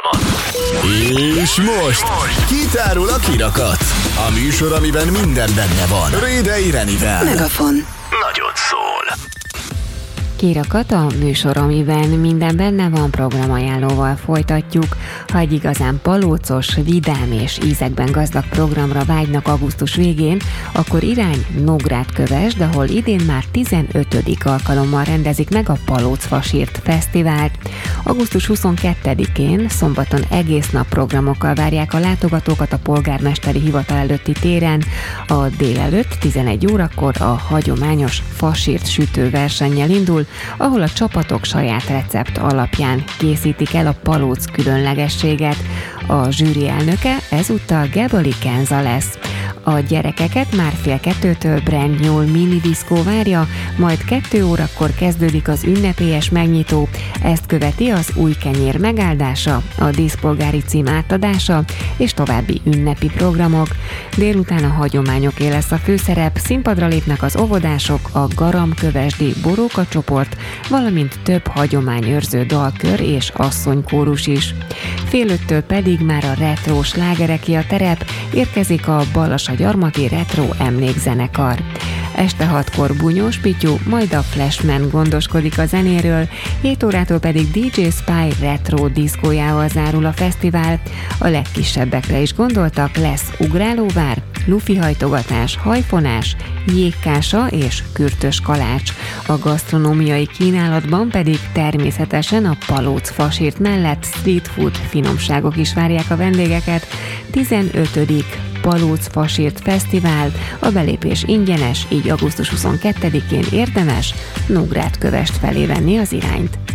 És most kitárul a kirakat. A műsor, amiben minden benne van. Rédei Renivel. Megafon. Nagyot szól. Kirakat, a műsor, amiben minden benne van, programajánlóval folytatjuk. Ha egy igazán palócos, vidám és ízekben gazdag programra vágynak augusztus végén, akkor irány Nógrádkövesd, ahol idén már 15. alkalommal rendezik meg a Palóc-Fasírt Fesztivált. Augusztus 22-én, szombaton egész nap programokkal várják a látogatókat a polgármesteri hivatal előtti téren. A délelőtt 11 órakor a hagyományos fasírt sütő versennyel indul, ahol a csapatok saját recept alapján készítik el a palóc különlegességet. A zsűri elnöke ezúttal Gebali Kenza lesz. A gyerekeket már 1:30 Brand New mini diszkó várja, majd 2 órakor kezdődik az ünnepélyes megnyitó, ezt követi az új kenyér megáldása, a díszpolgári cím átadása és további ünnepi programok. Délután a hagyományoké lesz a főszerep, színpadra lépnek az óvodások, a garamkövesdi boróka csoport, valamint több hagyományőrző dalkör és asszonykórus is. 4:30 pedig már a retro slágereké a terep, érkezik a Balassagyarmati Retro Emlékzenekar. Este 6-kor Bunyós Pityu, majd a Flashman gondoskodik a zenéről, 7 órától pedig DJ Spy retro diszkójával zárul a fesztivál. A legkisebbekre is gondoltak, lesz ugrálóvár, lufihajtogatás, hajfonás, jégkása és kürtös kalács. A gasztronómiai kínálatban pedig természetesen a Palóc-Fasírt mellett street food finomságok is várják a vendégeket. 15. Palóc-Fasírt Fesztivál, a belépés ingyenes, így augusztus 22-én érdemes Nógrádkövesd felé venni az irányt.